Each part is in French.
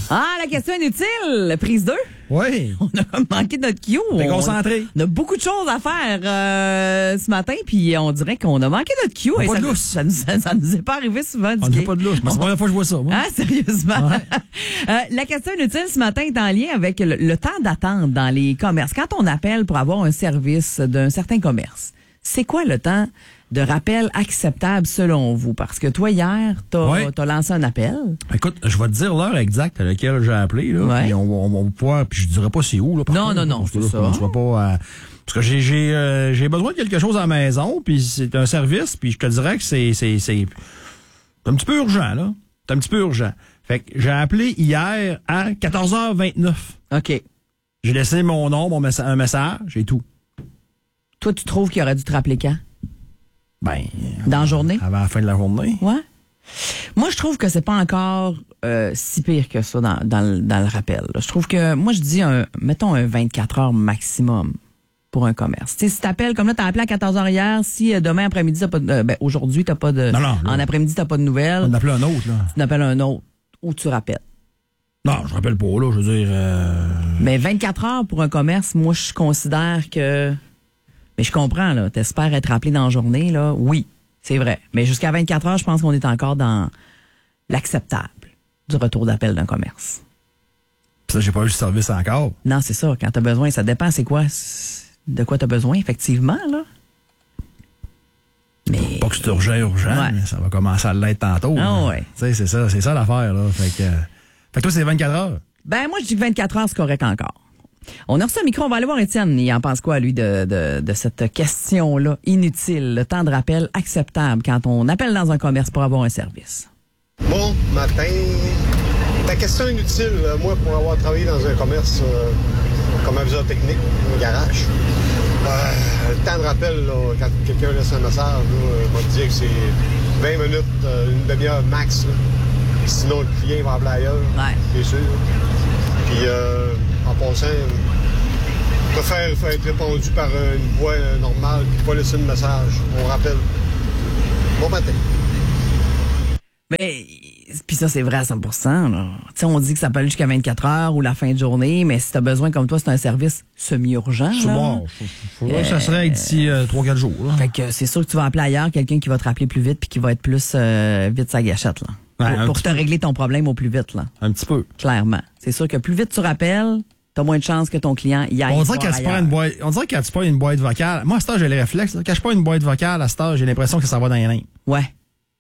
Ah, la question inutile. Prise 2. Oui. On a manqué notre cue. T'es concentré. On a beaucoup de choses à faire ce matin, puis on dirait qu'on a manqué notre cue. On a pas de lousse. Ça nous est pas arrivé souvent. On n'a pas de lousse. C'est la première fois que je vois ça, moi. Ah, sérieusement? Ouais. La question inutile ce matin est en lien avec le temps d'attente dans les commerces. Quand on appelle pour avoir un service d'un certain commerce, c'est quoi le temps de rappel acceptable selon vous? Parce que toi, hier, t'as lancé un appel. Écoute, je vais te dire l'heure exacte à laquelle j'ai appelé, là. Ouais. Puis on va pouvoir, puis je dirais pas c'est où, là. Non, c'est ça. Parce que j'ai besoin de quelque chose à la maison, puis c'est un service, puis je te dirais que c'est un petit peu urgent, là. C'est un petit peu urgent. Fait que j'ai appelé hier à 14h29. OK. J'ai laissé mon nom, un message et tout. Toi, tu trouves qu'il aurait dû te rappeler quand? Ben. Dans la journée? Avant la fin de la journée. Ouais. Moi, je trouve que c'est pas encore si pire que ça dans le rappel. Là. Je trouve que, moi, je dis, mettons un 24 heures maximum pour un commerce. T'sais, si t'appelles, comme là, t'as appelé à 14h hier, si demain après-midi, t'as pas de, aujourd'hui, t'as pas de... Non, en après-midi, t'as pas de nouvelles. On appelle un autre, là. Tu n'appelles un autre ou tu rappelles. Non, je rappelle pas, là, je veux dire... Mais 24 heures pour un commerce, moi, je considère que... Mais je comprends, là. T'espères être rappelé dans la journée, là. Oui, c'est vrai. Mais jusqu'à 24 heures, je pense qu'on est encore dans l'acceptable du retour d'appel d'un commerce. Puis ça, j'ai pas eu le service encore. Non, c'est ça. Quand t'as besoin, ça dépend, c'est quoi, de quoi t'as besoin, effectivement, là. Mais... Pas que c'est urgent, Ouais. mais ça va commencer à l'être tantôt. Ah ouais. Tu sais, c'est ça l'affaire, là. Fait que toi, c'est 24 heures. Ben, moi, je dis que 24 heures, c'est correct encore. On a reçu un micro, on va aller voir Étienne. Il en pense quoi, lui, de cette question-là inutile, le temps de rappel acceptable quand on appelle dans un commerce pour avoir un service? Bon matin. Ta question inutile, moi, pour avoir travaillé dans un commerce comme aviseur technique, un garage, le temps de rappel, là, quand quelqu'un laisse un message, on va te dire que c'est 20 minutes, une demi-heure max. Là. Sinon, le client va appeler ailleurs, c'est sûr. Puis, en passant, je préfère être répondu par une voix normale puis pas laisser un message. On rappelle. Bon matin. Mais, puis ça, c'est vrai à 100%. Là. Tu sais, on dit que ça peut aller jusqu'à 24 heures ou la fin de journée, mais si t'as besoin, comme toi, c'est un service semi-urgent. C'est bon. Faudrait que ça serait d'ici 3-4 jours. Là. Fait que c'est sûr que tu vas appeler ailleurs quelqu'un qui va te rappeler plus vite puis qui va être plus vite sa gâchette, là. Ouais, pour te régler ton problème au plus vite, là. Un petit peu. Clairement. C'est sûr que plus vite tu rappelles, t'as moins de chances que ton client y aille. On dirait quand tu prends une boîte vocale. Moi, à cette heure, j'ai le réflexe. Quand je prends une boîte vocale, à cette heure, j'ai l'impression que ça va dans les mains. Ouais.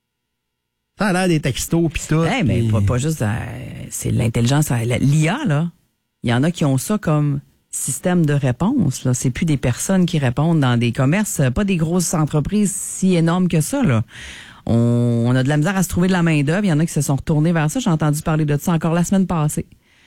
Ça a l'air des textos pis tout. Mais pas juste... c'est l'intelligence, l'IA, là. Il y en a qui ont ça comme système de réponse, là. C'est plus des personnes qui répondent dans des commerces, pas des grosses entreprises si énormes que ça, là. On a de la misère à se trouver de la main-d'œuvre. Il y en a qui se sont retournés vers ça. J'ai entendu parler de ça encore la semaine passée.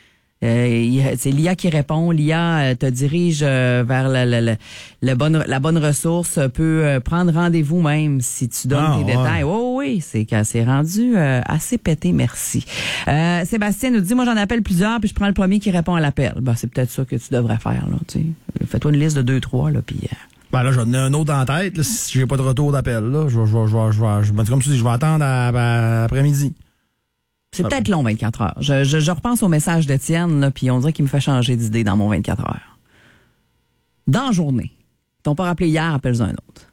C'est l'IA qui répond. L'IA te dirige vers la bonne ressource, peut prendre rendez-vous même si tu donnes tes détails. Oh oui, c'est rendu assez pété, merci. Sébastien nous dit, moi j'en appelle plusieurs puis je prends le premier qui répond à l'appel. Ben, c'est peut-être ça que tu devrais faire, là, tu sais. Fais-toi une liste de 2-3, là, puis... Ben là, j'en ai un autre en tête, là, si j'ai pas de retour d'appel, là. Comme tu dis, je vais attendre après-midi. C'est peut-être long, 24 heures. Je repense au message d'Étienne, là, puis on dirait qu'il me fait changer d'idée dans mon 24 heures. Dans la journée. T'ont pas rappelé hier, appelle-en un autre.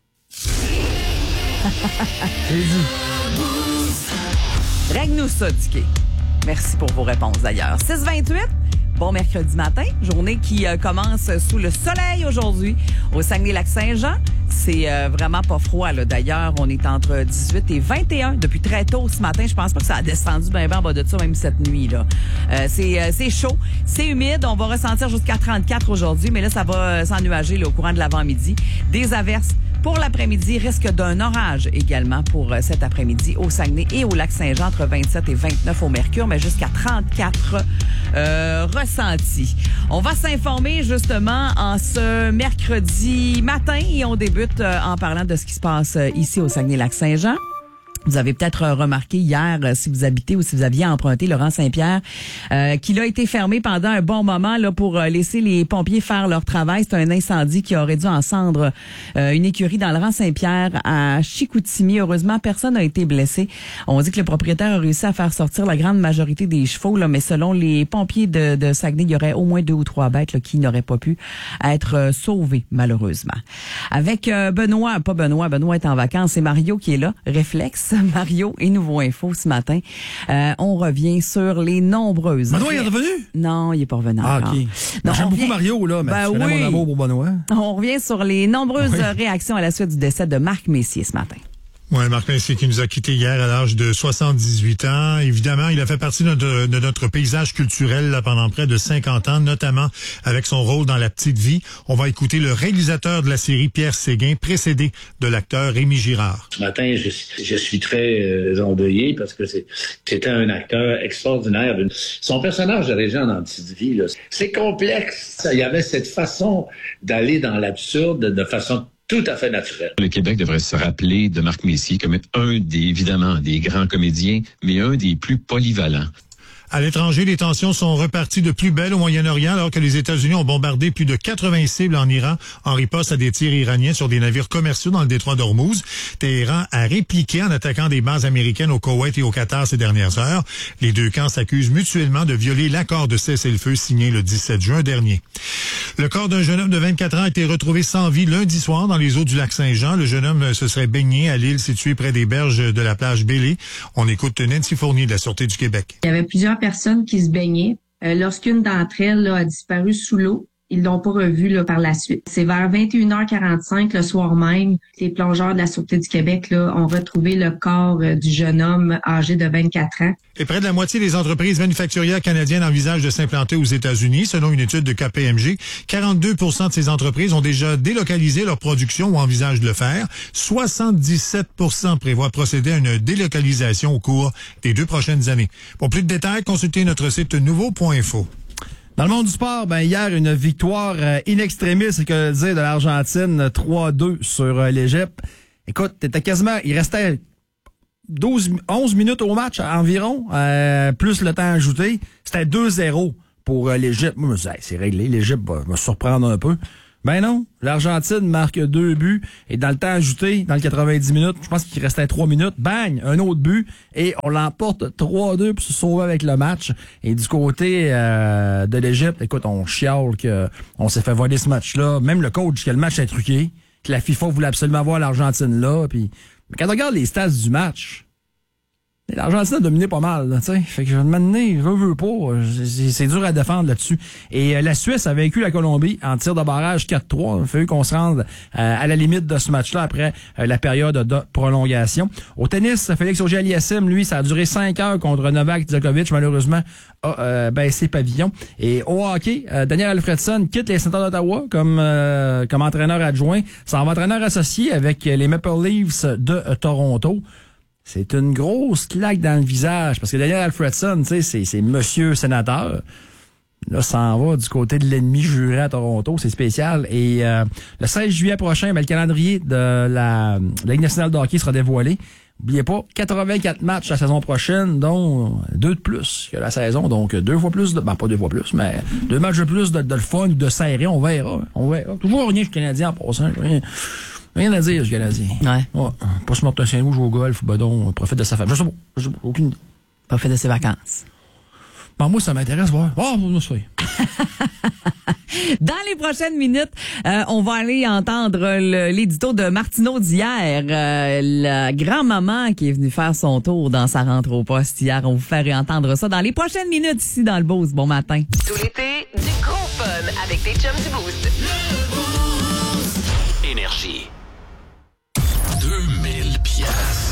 J'ai dit. Règle-nous ça, Dicky. Merci pour vos réponses, d'ailleurs. 6h28. Bon mercredi matin, journée qui commence sous le soleil aujourd'hui au Saguenay-Lac-Saint-Jean. C'est vraiment pas froid, là. D'ailleurs, on est entre 18 et 21 depuis très tôt ce matin. Je pense pas que ça a descendu bien en bas de ça, même cette nuit, là. C'est chaud, c'est humide. On va ressentir jusqu'à 34 aujourd'hui, mais là, ça va s'ennuager là, au courant de l'avant-midi. Des averses pour l'après-midi, risque d'un orage également pour cet après-midi au Saguenay et au Lac-Saint-Jean, entre 27 et 29 au mercure, mais jusqu'à 34 ressentis. On va s'informer justement en ce mercredi matin et on débute en parlant de ce qui se passe ici au Saguenay-Lac-Saint-Jean. Vous avez peut-être remarqué hier, si vous habitez ou si vous aviez emprunté Laurent Saint-Pierre, qu'il a été fermé pendant un bon moment là pour laisser les pompiers faire leur travail. C'est un incendie qui aurait dû encendre une écurie dans Laurent Saint-Pierre à Chicoutimi. Heureusement, personne n'a été blessé. On dit que le propriétaire a réussi à faire sortir la grande majorité des chevaux, là, mais selon les pompiers de Saguenay, il y aurait au moins 2 ou 3 bêtes là, qui n'auraient pas pu être sauvées, malheureusement. Avec Benoît est en vacances, c'est Mario qui est là, Réflexe. Mario et Nouveau Info ce matin. On revient sur les nombreuses... Benoît est revenu? Non, il est pas revenu encore. OK. Non, j'aime beaucoup Mario, là, mais je connais mon amour pour Benoît. On revient sur les nombreuses réactions à la suite du décès de Marc Messier ce matin. Oui, Marc Messier qui nous a quittés hier à l'âge de 78 ans. Évidemment, il a fait partie de notre paysage culturel là, pendant près de 50 ans, notamment avec son rôle dans La Petite Vie. On va écouter le réalisateur de la série, Pierre Séguin, précédé de l'acteur Rémi Girard. Ce matin, je suis très endeuillé parce que c'était un acteur extraordinaire. Son personnage de Régent dans La Petite Vie, là, c'est complexe. Il y avait cette façon d'aller dans l'absurde de façon tout à fait naturel. Le Québec devrait se rappeler de Marc Messier comme évidemment, des grands comédiens, mais un des plus polyvalents. À l'étranger, les tensions sont reparties de plus belle au Moyen-Orient alors que les États-Unis ont bombardé plus de 80 cibles en Iran en riposte à des tirs iraniens sur des navires commerciaux dans le détroit d'Ormuz. Téhéran a répliqué en attaquant des bases américaines au Koweït et au Qatar ces dernières heures. Les deux camps s'accusent mutuellement de violer l'accord de cessez-le-feu signé le 17 juin dernier. Le corps d'un jeune homme de 24 ans a été retrouvé sans vie lundi soir dans les eaux du lac Saint-Jean. Le jeune homme se serait baigné à l'île située près des berges de la plage Bélé. On écoute Nancy Fournier de la Sûreté du Québec. Il y avait plusieurs personnes qui se baignaient. Lorsqu'une d'entre elles là, a disparu sous l'eau, ils l'ont pas revue là, par la suite. C'est vers 21h45 le soir même, les plongeurs de la Sûreté du Québec là, ont retrouvé le corps du jeune homme âgé de 24 ans. Et près de la moitié des entreprises manufacturières canadiennes envisagent de s'implanter aux États-Unis. Selon une étude de KPMG, 42% de ces entreprises ont déjà délocalisé leur production ou envisagent de le faire. 77% prévoient procéder à une délocalisation au cours des 2 prochaines années. Pour plus de détails, consultez notre site nouveau.info. Dans le monde du sport, hier, une victoire in extremis, c'est que dire, de l'Argentine, 3-2 sur l'Égypte. Écoute, il restait 11 minutes au match environ, plus le temps ajouté. C'était 2-0 pour l'Égypte. Moi, je me disais, c'est réglé, l'Égypte va me surprendre un peu. Ben non, l'Argentine marque 2 buts et dans le temps ajouté, dans le 90 minutes, je pense qu'il restait 3 minutes, bang, un autre but et on l'emporte 3-2 pour se sauver avec le match. Et du côté de l'Égypte, écoute, on chiale qu'on s'est fait voler ce match-là. Même le coach, que le match est truqué, que la FIFA voulait absolument voir l'Argentine là. Puis, mais quand on regarde les stats du match, l'Argentine a dominé pas mal, tu sais. Fait que je me demandais, veux pas. C'est dur à défendre là-dessus. Et la Suisse a vaincu la Colombie en tir de barrage 4-3. Il a fallu qu'on se rende à la limite de ce match-là après la période de prolongation. Au tennis, Félix Auger-Aliassime, lui, ça a duré 5 heures contre Novak Djokovic. Malheureusement, a baissé pavillon. Et au hockey, Daniel Alfredson quitte les Sénateurs d'Ottawa comme entraîneur adjoint. S'en va entraîneur associé avec les Maple Leafs de Toronto. C'est une grosse claque dans le visage parce que Daniel Alfredson, tu sais, c'est monsieur sénateur. Là, s'en va du côté de l'ennemi juré à Toronto. C'est spécial. Et le 16 juillet prochain, le calendrier de la Ligue nationale de hockey sera dévoilé. N'oubliez pas, 84 matchs la saison prochaine, dont 2 de plus que la saison. Donc, 2 fois plus pas 2 fois plus, mais 2 matchs de plus de le fun, de serré. On verra. Toujours rien chez le Canadien en passant. Rien à dire, ce Canadien. Ouais. Pas ce Martin Saint-Loup joue au golf, on profite de sa femme. Je sais pas, aucune idée. Profite de ses vacances. Ben, moi, ça m'intéresse, voir. Moi, ça. Dans les prochaines minutes, on va aller entendre l'édito de Martineau d'hier. La grand-maman qui est venue faire son tour dans sa rentre au poste hier. On vous fait entendre ça dans les prochaines minutes ici dans le Boost. Bon matin. Tout l'été, du gros fun avec tes chums du Boost. Énergie. 2000 piastres.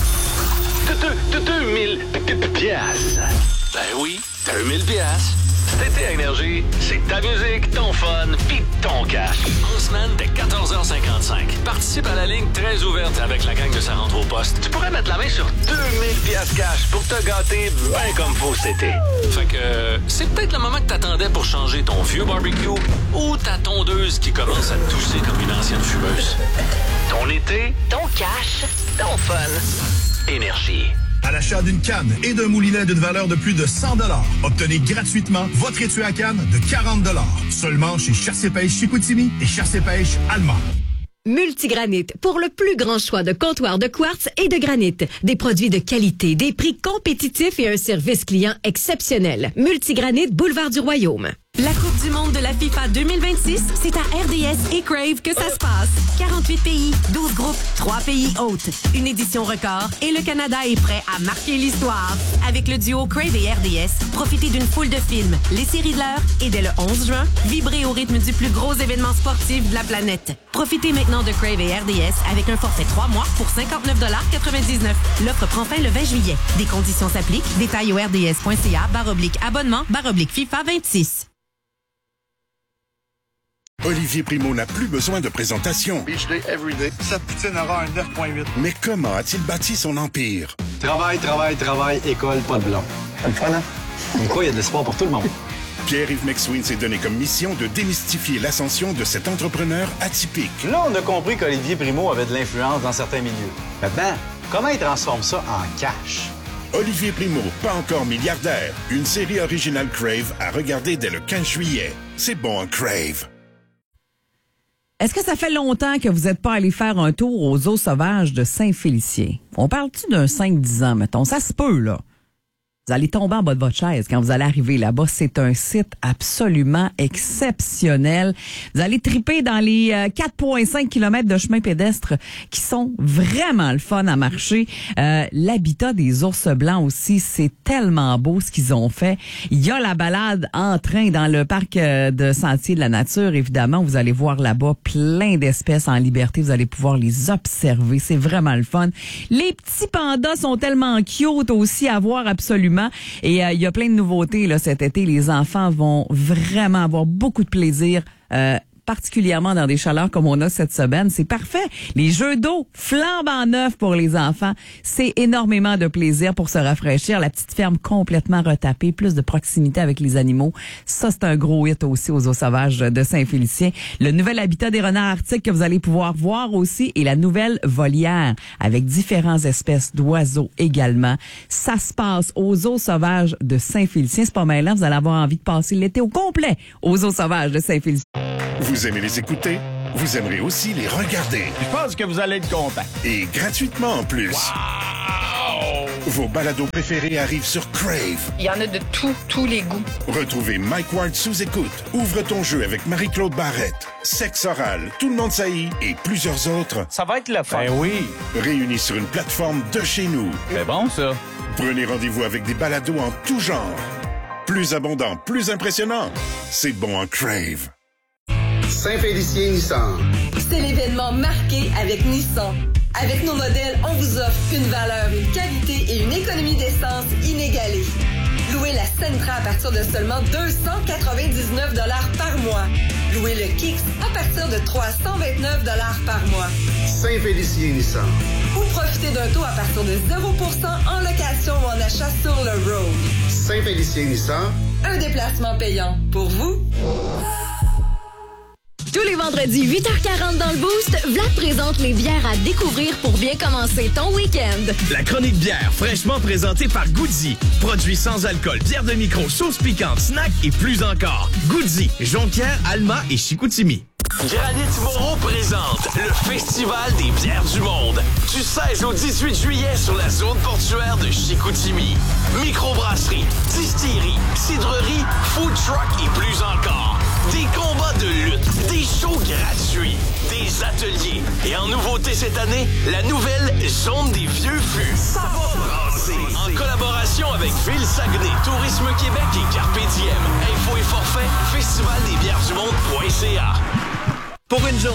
2000 piastres. Ben oui, 2000 piastres. Cet été à Énergie, c'est ta musique, ton fun, pis ton cash. En semaine, dès 14h55. Participe à la ligne très ouverte avec la gang de Sa rentre au poste. Tu pourrais mettre la main sur 2000 piastres cash pour te gâter bien comme faut cet été. Fait que c'est peut-être le moment que t'attendais pour changer ton vieux barbecue ou ta tondeuse qui commence à tousser comme une ancienne fumeuse. Ton été, ton cash, ton fun. Énergie. À l'achat d'une canne et d'un moulinet d'une valeur de plus de 100 $, obtenez gratuitement votre étui à canne de 40 $. Seulement chez Chasse et Pêche Chicoutimi et Chasse et Pêche Allemand. Multigranit, pour le plus grand choix de comptoirs de quartz et de granit. Des produits de qualité, des prix compétitifs et un service client exceptionnel. Multigranit, boulevard du Royaume. La Coupe du monde de la FIFA 2026, c'est à RDS et Crave que ça se passe. 48 pays, 12 groupes, 3 pays hôtes. Une édition record et le Canada est prêt à marquer l'histoire. Avec le duo Crave et RDS, profitez d'une foule de films, les séries de l'heure et dès le 11 juin, vibrez au rythme du plus gros événement sportif de la planète. Profitez maintenant de Crave et RDS avec un forfait 3 mois pour 59,99 $. L'offre prend fin le 20 juillet. Des conditions s'appliquent. Détails au rds.ca/abonnement/FIFA 26. Olivier Primo n'a plus besoin de présentation. Beach day, everyday. Cette poutine aura un 9.8. Mais comment a-t-il bâti son empire? Travail, école, pas de blanc. C'est le fun, hein? Mais quoi, il y a de l'espoir pour tout le monde. Pierre-Yves McSween s'est donné comme mission de démystifier l'ascension de cet entrepreneur atypique. Là, on a compris qu'Olivier Primo avait de l'influence dans certains milieux. Maintenant, comment il transforme ça en cash? Olivier Primo, pas encore milliardaire. Une série originale Crave à regarder dès le 15 juillet. C'est bon en Crave. Est-ce que ça fait longtemps que vous n'êtes pas allé faire un tour aux eaux sauvages de Saint-Félicien? On parle-tu d'un 5-10 ans, mettons? Ça se peut, là. Vous allez tomber en bas de votre chaise quand vous allez arriver là-bas. C'est un site absolument exceptionnel. Vous allez triper dans les 4,5 km de chemin pédestre qui sont vraiment le fun à marcher. L'habitat des ours blancs aussi, c'est tellement beau ce qu'ils ont fait. Il y a la balade en train dans le parc de Sentiers de la Nature. Évidemment, vous allez voir là-bas plein d'espèces en liberté. Vous allez pouvoir les observer. C'est vraiment le fun. Les petits pandas sont tellement cute aussi à voir absolument. Et il y a plein de nouveautés là cet été. Les enfants vont vraiment avoir beaucoup de plaisir, particulièrement dans des chaleurs comme on a cette semaine. C'est parfait. Les jeux d'eau flambant neufs pour les enfants. C'est énormément de plaisir pour se rafraîchir. La petite ferme complètement retapée, plus de proximité avec les animaux. Ça, c'est un gros hit aussi aux eaux sauvages de Saint-Félicien. Le nouvel habitat des renards arctiques que vous allez pouvoir voir aussi et la nouvelle volière avec différentes espèces d'oiseaux également. Ça se passe aux eaux sauvages de Saint-Félicien. C'est pas mal, vous allez avoir envie de passer l'été au complet aux eaux sauvages de Saint-Félicien. Vous aimez les écouter? Vous aimerez aussi les regarder. Je pense que vous allez être content. Et gratuitement en plus. Wow! Vos balados préférés arrivent sur Crave. Il y en a de tous les goûts. Retrouvez Mike Ward sous écoute. Ouvre ton jeu avec Marie-Claude Barrette. Sexe oral, Tout le monde saillit et plusieurs autres. Ça va être le fun. Ben oui. Réunis sur une plateforme de chez nous. C'est bon, ça. Prenez rendez-vous avec des balados en tout genre. Plus abondant, plus impressionnant. C'est bon en Crave. Saint-Félicien Nissan. C'est l'événement marqué avec Nissan. Avec nos modèles, on vous offre une valeur, une qualité et une économie d'essence inégalée. Louez la Sentra à partir de seulement 299 $ par mois. Louez le Kicks à partir de 329 $ par mois. Saint-Félicien Nissan. Ou profitez d'un taux à partir de 0% en location ou en achat sur le road. Saint-Félicien Nissan. Un déplacement payant pour vous. Tous les vendredis, 8h40 dans le Boost, Vlad présente les bières à découvrir pour bien commencer ton week-end. La chronique bière, fraîchement présentée par Goody. Produit sans alcool, bière de micro, sauce piquante, snack et plus encore. Goody, Jonquière, Alma et Chicoutimi. Granit Moreau présente le Festival des bières du monde. Du 16 au 18 juillet sur la zone portuaire de Chicoutimi. Microbrasserie, distillerie, cidrerie, food truck et plus encore. Des combats de lutte, des shows gratuits, des ateliers. Et en nouveauté cette année, la nouvelle Zone des Vieux Fûts. Ça va brasser. En collaboration avec Ville Saguenay, Tourisme Québec et Carpe Diem. Info et forfait, festivaldesbièresdumonde.ca. Pour une journée